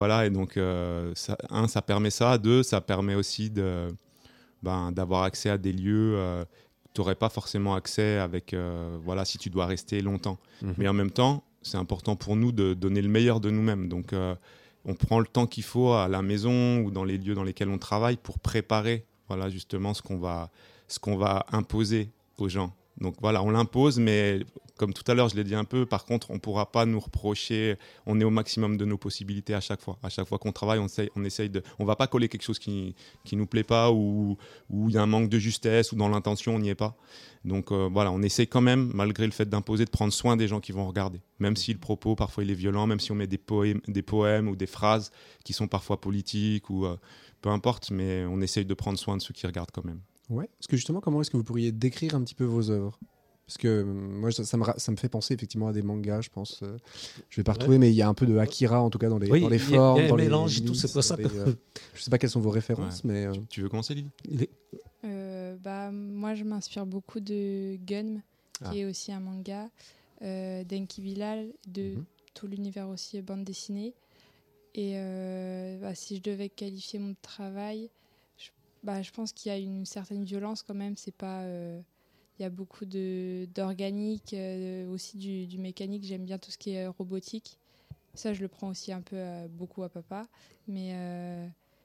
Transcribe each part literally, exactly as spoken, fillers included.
Voilà, et donc, euh, ça, un, ça permet ça. Deux, ça permet aussi de, ben, d'avoir accès à des lieux euh, que tu n'aurais pas forcément accès avec, euh, voilà, si tu dois rester longtemps. Mhm. Mais en même temps, c'est important pour nous de donner le meilleur de nous-mêmes. Donc, euh, on prend le temps qu'il faut à la maison ou dans les lieux dans lesquels on travaille pour préparer, voilà, justement ce qu'on va, ce qu'on va imposer aux gens. Donc voilà, on l'impose, mais comme tout à l'heure, je l'ai dit un peu, par contre, on ne pourra pas nous reprocher, on est au maximum de nos possibilités à chaque fois. À chaque fois qu'on travaille, on essaye, on essaye de... On ne va pas coller quelque chose qui ne nous plaît pas ou où il y a un manque de justesse ou dans l'intention, on n'y est pas. Donc euh, voilà, on essaye quand même, malgré le fait d'imposer, de prendre soin des gens qui vont regarder. Même si le propos, parfois, il est violent, même si on met des poèmes, des poèmes ou des phrases qui sont parfois politiques ou euh, peu importe, mais on essaye de prendre soin de ceux qui regardent quand même. Ouais. Parce que justement, comment est-ce que vous pourriez décrire un petit peu vos œuvres ? Parce que euh, moi, ça, ça, me ra- ça me fait penser effectivement à des mangas, je pense. Euh, je vais pas retrouver, Ouais. mais il y a un peu de Akira, en tout cas, dans les, Oui, dans les il y a- formes, il y a un dans les mélange et tout, limites, c'est pour ça dans que- les, euh, je sais pas quelles sont vos références, Ouais. mais... euh, Tu, tu veux commencer, Lily ? Il est- Euh, bah, moi, je m'inspire beaucoup de Gun, Ah. qui est aussi un manga, euh, d'Enki Bilal, de Mhm. tout l'univers aussi euh, bande dessinée. Et euh, bah, si je devais qualifier mon travail, je, bah, je pense qu'il y a une certaine violence quand même. C'est pas, euh, il y a beaucoup de, d'organique, euh, aussi du, du mécanique. J'aime bien tout ce qui est euh, robotique. Ça, je le prends aussi un peu euh, beaucoup à papa. Mais euh,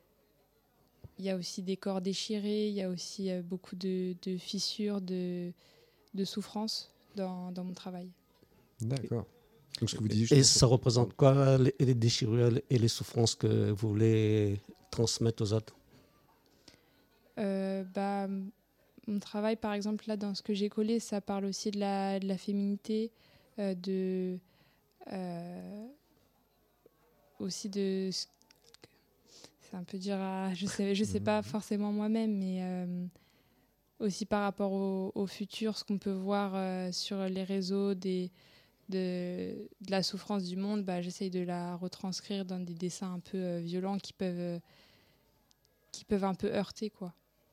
il y a aussi des corps déchirés, il y a aussi euh, beaucoup de, de fissures, de, de souffrances dans, dans mon travail. D'accord. Donc, ce que vous disiez, Et justement, ça représente quoi, les, les déchirures et les souffrances que vous voulez transmettre aux autres ? Euh, bah, mon travail, par exemple, là, dans ce que j'ai collé, ça parle aussi de la, de la féminité, euh, de, euh, aussi de... ce- C'est un peu dur à... Je sais, je sais pas forcément moi-même, mais euh, aussi par rapport au, au futur, ce qu'on peut voir euh, sur les réseaux des, de, de la souffrance du monde, bah, j'essaye de la retranscrire dans des dessins un peu euh, violents qui peuvent, euh, qui peuvent un peu heurter, quoi.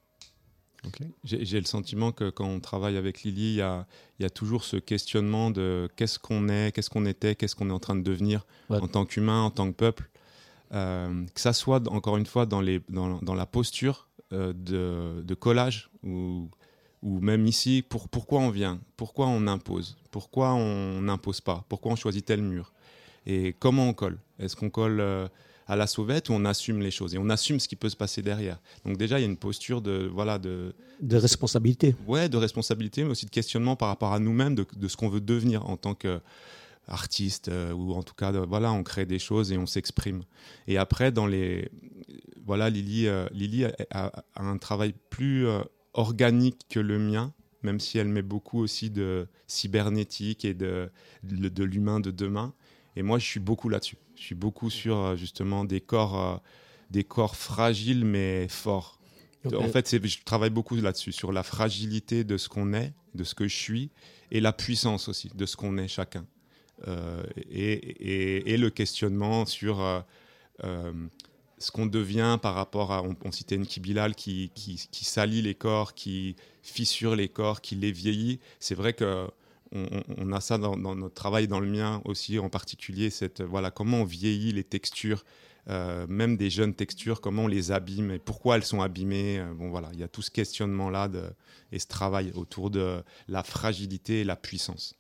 Ok. J'ai, j'ai le sentiment que quand on travaille avec Lily, il y a, il y a toujours ce questionnement de qu'est-ce qu'on est, qu'est-ce qu'on était, qu'est-ce qu'on est en train de devenir Ouais. en tant qu'humain, en tant que peuple. Euh, que ça soit, encore une fois, dans, les, dans, dans la posture euh, de, de collage ou, ou même ici, pour, pourquoi on vient, pourquoi on impose, pourquoi on n'impose pas, pourquoi on choisit tel mur et comment on colle. Est-ce qu'on colle euh, à la sauvette ou on assume les choses et on assume ce qui peut se passer derrière. Donc déjà, il y a une posture de, voilà, de, De responsabilité. ouais, de responsabilité, mais aussi de questionnement par rapport à nous-mêmes, de, de ce qu'on veut devenir en tant qu'artiste, euh, ou en tout cas, de, voilà, on crée des choses et on s'exprime. Et après, dans les, voilà, Lily, euh, Lily a, a- a un travail plus euh, organique que le mien, même si elle met beaucoup aussi de cybernétique et de, de, de l'humain de demain. Et moi, je suis beaucoup là-dessus. Je suis beaucoup sur euh, justement des corps, euh, des corps fragiles mais forts. Ok. En fait, c'est, je travaille beaucoup là-dessus, sur la fragilité de ce qu'on est, de ce que je suis, et la puissance aussi de ce qu'on est chacun. Euh, et, et, et le questionnement sur euh, euh, ce qu'on devient par rapport à... On, on citait Enki Bilal qui, qui, qui salit les corps, qui fissure les corps, qui les vieillit. C'est vrai que on, on a ça dans, dans notre travail, dans le mien aussi en particulier, cette, voilà, comment on vieillit les textures, euh, même des jeunes textures, comment on les abîme et pourquoi elles sont abîmées. Euh, bon, voilà, il y a tout ce questionnement-là de, et ce travail autour de la fragilité et la puissance.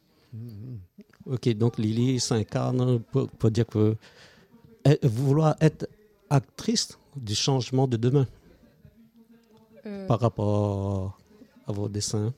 Ok, donc Lily s'incarne pour, pour dire que elle- vouloir être actrice du changement de demain Euh, par rapport à vos dessins.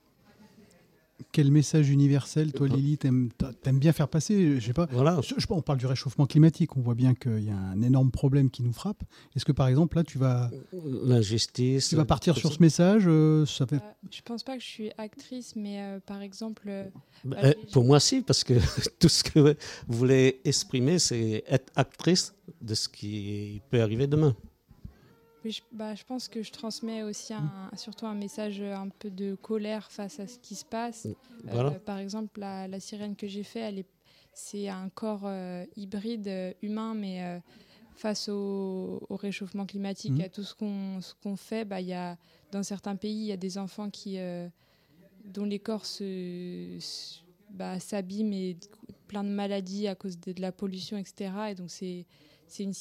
Quel message universel, toi, Lily, t'aimes, t'aimes bien faire passer? Je sais pas. Voilà. Je, je- on parle du réchauffement climatique. On voit bien qu'il y a un énorme problème qui nous frappe. Est-ce que, par exemple, là, tu vas, L'injustice. tu vas partir tout sur ça. ce message euh, ça fait... euh, je pense pas que je suis actrice, mais euh, par exemple, euh, Bah, Ah, euh, j'ai- pour moi, si, parce que tout ce que vous voulez exprimer, c'est être actrice de ce qui peut arriver demain. oui, je, bah, je pense que je transmets aussi un, surtout un message un peu de colère face à ce qui se passe. Euh, Voilà. par exemple, la, la sirène que j'ai fait, elle est, c'est un corps euh, hybride euh, humain, mais euh, face au, au réchauffement climatique, Mhm. à tout ce qu'on, ce qu'on fait, bah, y a, dans certains pays, il y a des enfants qui, euh, dont les corps se, se- bah, s'abîment et du coup, plein de maladies à cause de, de la pollution, et cetera. Et donc c'est, c'est une